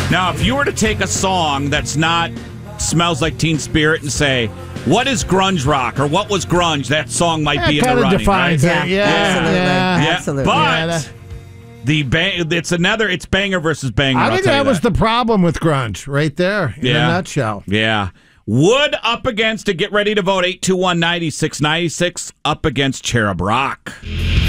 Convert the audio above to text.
Now, if you were to take a song that's not Smells Like Teen Spirit and say, what is grunge rock or what was grunge, that song might be in the running. Defines right? it. Absolutely. But it's banger versus banger. I think that was the problem with grunge right there in a nutshell. Yeah. Wood up against, to get ready to vote, 821-9696, up against Cherub Rock.